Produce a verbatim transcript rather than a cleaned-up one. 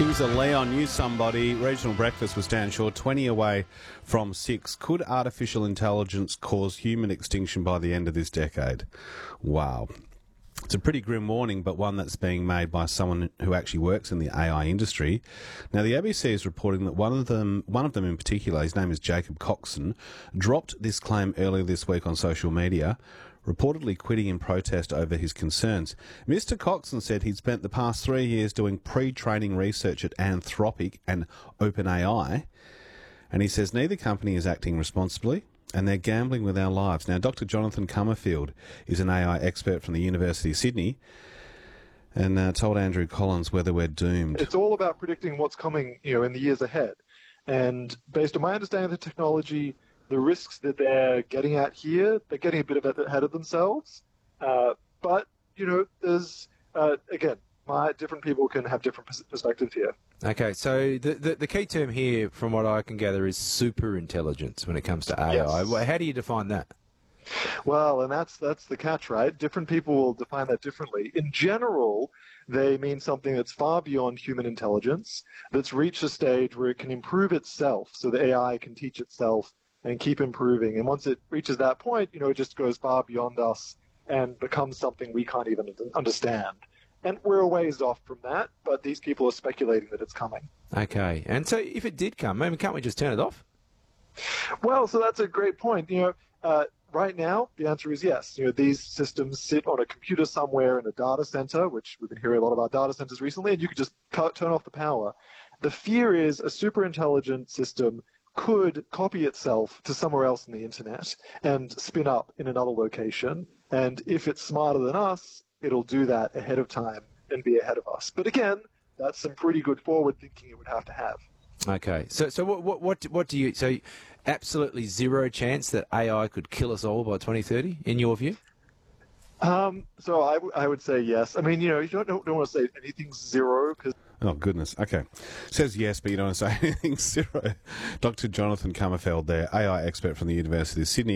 Kings of Leon, you somebody. Regional breakfast was Dan Shaw, twenty away from six. Could artificial intelligence cause human extinction by the end of this decade? Wow. It's a pretty grim warning, but one that's being made by someone who actually works in the A I industry. Now, the A B C is reporting that one of them, one of them in particular, his name is Jacob Coxon, dropped this claim earlier this week on social media, reportedly quitting in protest over his concerns. Mister Coxon said he'd spent the past three years doing pre-training research at Anthropic and OpenAI, and he says neither company is acting responsibly, and they're gambling with our lives. Now, Doctor Jonathan Comerfield is an A I expert from the University of Sydney and uh, told Andrew Collins whether we're doomed. It's all about predicting what's coming, you know, in the years ahead. And based on my understanding of the technology, the risks that they're getting at here, they're getting a bit of it ahead of themselves. Uh, but, you know, there's, uh, again, my, different people can have different pers- perspectives here. Okay, so the, the the key term here, from what I can gather, is super intelligence when it comes to A I. Yes. Well, how do you define that? Well, and that's that's the catch, right? Different people will define that differently. In general, they mean something that's far beyond human intelligence, that's reached a stage where it can improve itself, so the A I can teach itself and keep improving. And once it reaches that point, you know, it just goes far beyond us and becomes something we can't even understand. And we're a ways off from that, but these people are speculating that it's coming. Okay, and so if it did come, maybe can't we just turn it off? Well, so that's a great point. You know, uh, right now, the answer is yes. You know, these systems sit on a computer somewhere in a data center, which we've been hearing a lot about data centers recently, and you could just cut, turn off the power. The fear is a super intelligent system could copy itself to somewhere else in the internet and spin up in another location. And if it's smarter than us, it'll do that ahead of time and be ahead of us. But again, that's some pretty good forward thinking it would have to have. Okay, so so what what what, what do you so absolutely zero chance that A I could kill us all by twenty thirty in your view? Um, so I, w- I would say yes. I mean, you know, you don't, don't, don't want to say anything's zero because. Oh, goodness. Okay. Says yes, but you don't want to say anything zero. Doctor Jonathan Comerfield there, A I expert from the University of Sydney.